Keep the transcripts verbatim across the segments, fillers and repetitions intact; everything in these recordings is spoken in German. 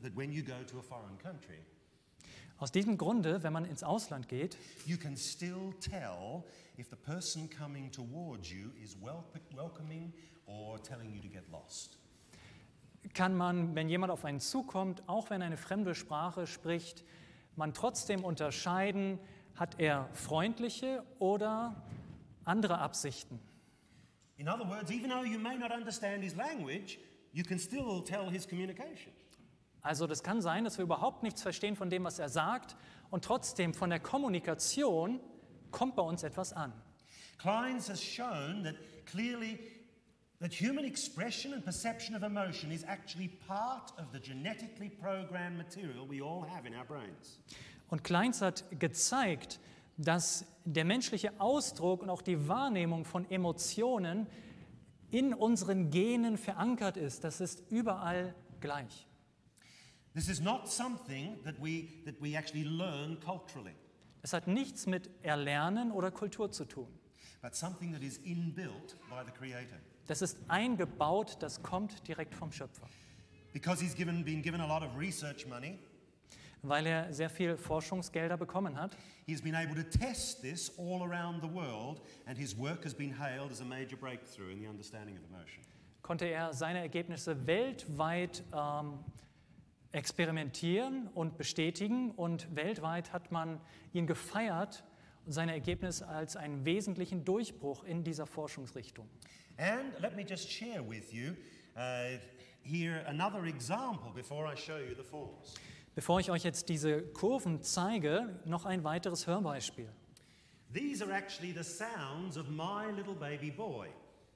that when you go to a foreign country, Aus diesem Grunde, wenn man ins Ausland geht, you can still tell if the person coming towards you is wel- welcoming or telling you to get lost. kann man, wenn jemand auf einen zukommt, auch wenn er eine fremde Sprache spricht, man trotzdem unterscheiden, hat er freundliche oder andere Absichten. In other words, even though you may not understand his language, you can still tell his communication. Also das kann sein, dass wir überhaupt nichts verstehen von dem, was er sagt, und trotzdem von der Kommunikation kommt bei uns etwas an. Kleins has shown that clearly that human expression and perception of emotion is actually part of the genetically programmed material we all have in our brains. Und Kleins hat gezeigt, dass der menschliche Ausdruck und auch die Wahrnehmung von Emotionen in unseren Genen verankert ist. Das ist überall gleich. This is not something that we, that we actually learn culturally, Es hat nichts mit Erlernen oder Kultur zu tun. but something that is inbuilt by the Creator. Das ist eingebaut, das kommt direkt vom Schöpfer. Because he's given, been given a lot of research money, Weil er sehr viel Forschungsgelder bekommen hat, he's been able to test this all around the world, and his work has been hailed as a major breakthrough in the understanding of emotion. konnte er seine Ergebnisse weltweit ähm, experimentieren und bestätigen, und weltweit hat man ihn gefeiert und seine Ergebnisse als einen wesentlichen Durchbruch in dieser Forschungsrichtung. And let me just share with you uh, here another example before I show you the forms. Bevor ich euch jetzt diese Kurven zeige, noch ein weiteres Hörbeispiel. These are actually the sounds of my little baby boy.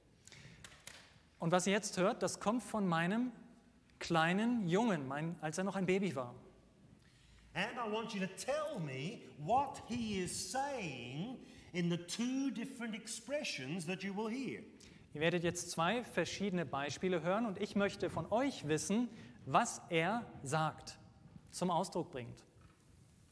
Und was ihr jetzt hört, das kommt von meinem kleinen Jungen, mein, als er noch ein Baby war. And I want you to tell me what he is saying in the two different expressions that you will hear. Ihr werdet jetzt zwei verschiedene Beispiele hören und ich möchte von euch wissen, was er sagt, zum Ausdruck bringt.